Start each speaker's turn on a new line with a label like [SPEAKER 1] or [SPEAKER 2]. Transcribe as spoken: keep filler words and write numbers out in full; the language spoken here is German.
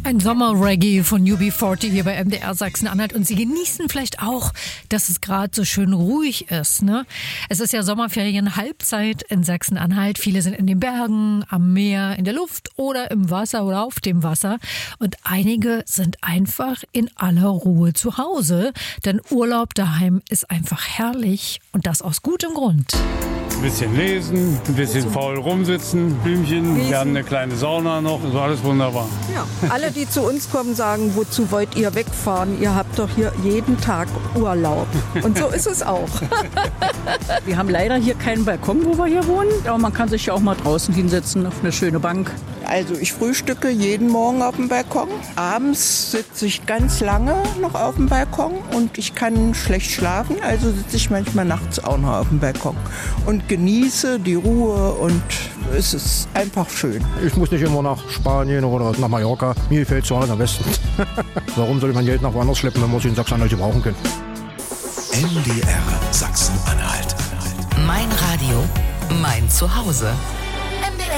[SPEAKER 1] Ein Sommer-Reggae von U B vierzig hier bei M D R Sachsen-Anhalt. Und Sie genießen vielleicht auch, dass es gerade so schön ruhig ist, ne? Es ist ja Sommerferien-Halbzeit in Sachsen-Anhalt. Viele sind in den Bergen, am Meer, in der Luft oder im Wasser oder auf dem Wasser. Und einige sind einfach in aller Ruhe zu Hause. Denn Urlaub daheim ist einfach herrlich. Und das aus gutem Grund.
[SPEAKER 2] Ein bisschen lesen, ein bisschen faul rumsitzen, Blümchen, wir haben eine kleine Sauna noch, ist alles wunderbar.
[SPEAKER 3] Ja, alle, die zu uns kommen, sagen, wozu wollt ihr wegfahren? Ihr habt doch hier jeden Tag Urlaub. Und so ist es auch.
[SPEAKER 4] Wir haben leider hier keinen Balkon, wo wir hier wohnen, aber man kann sich ja auch mal draußen hinsetzen auf eine schöne Bank.
[SPEAKER 5] Also ich frühstücke jeden Morgen auf dem Balkon. Abends sitze ich ganz lange noch auf dem Balkon und ich kann schlecht schlafen, also sitze ich manchmal nachts auch noch auf dem Balkon und genieße die Ruhe und es ist einfach schön.
[SPEAKER 6] Ich muss nicht immer nach Spanien oder nach Mallorca. Mir gefällt es alles am besten. Warum soll man Geld nach woanders schleppen, wenn man es in Sachsen-Anhalt gebrauchen kann?
[SPEAKER 7] M D R Sachsen-Anhalt.
[SPEAKER 8] Mein Radio, mein Zuhause.